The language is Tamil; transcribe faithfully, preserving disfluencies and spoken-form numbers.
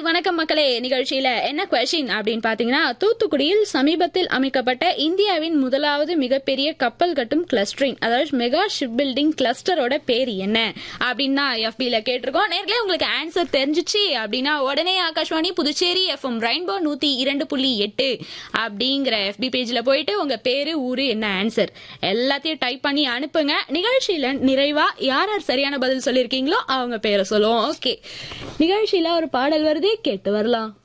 வணக்கம் மக்களே. நிகழ்ச்சியில என்ன கொஸ்டின் அப்படின்னு பாத்தீங்கன்னா, தூத்துக்குடியில் சமீபத்தில் அமைக்கப்பட்ட இந்தியாவின் முதலாவது மிகப்பெரிய கப்பல் கட்டும் கிளஸ்டரிங், அதாவது மெகா ஷிப் பில்டிங் கிளஸ்டரோட பேர் என்ன அப்படின்னா எஃபில கேட்டிருக்கோம். நேர்களே உங்களுக்கு ஆன்சர் தெரிஞ்சிச்சு அப்படின்னா உடனே ஆகாஷ்வாணி புதுச்சேரி எஃப்எம் ரெயின்போ நூத்தி இரண்டு புள்ளி எட்டு அப்படிங்கிற எஃபி பேஜ்ல போயிட்டு உங்க பேரு, ஊரு, என்ன ஆன்சர் எல்லாத்தையும் டைப் பண்ணி அனுப்புங்க. நிகழ்ச்சியில நிறைவா யார் யார் சரியான பதில் சொல்லியிருக்கீங்களோ அவங்க பேரை சொல்லுவோம். ஓகே, நிகழ்ச்சியில ஒரு பாடல் வருது, கேட்டு வரலாம்.